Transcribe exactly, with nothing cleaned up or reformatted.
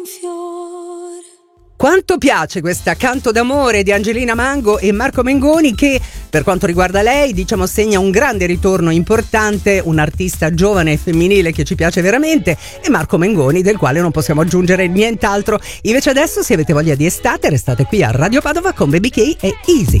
Quanto piace questa Canto d'amore di Angelina Mango e Marco Mengoni, che per quanto riguarda lei, diciamo, segna un grande ritorno importante, un artista giovane e femminile che ci piace veramente, e Marco Mengoni, del quale non possiamo aggiungere nient'altro. Invece adesso, se avete voglia di estate, restate qui a Radio Padova con Baby K e Easy.